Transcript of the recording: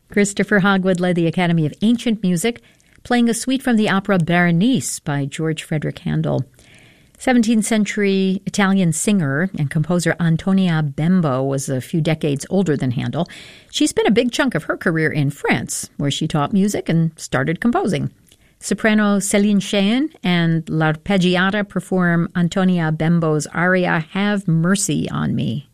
Christopher Hogwood led the Academy of Ancient Music, playing a suite from the opera Berenice by George Frederick Handel. 17th century Italian singer and composer Antonia Bembo was a few decades older than Handel. She spent a big chunk of her career in France, where she taught music and started composing. Soprano Céline Cheyenne and L'Arpeggiata perform Antonia Bembo's aria Have Mercy on Me.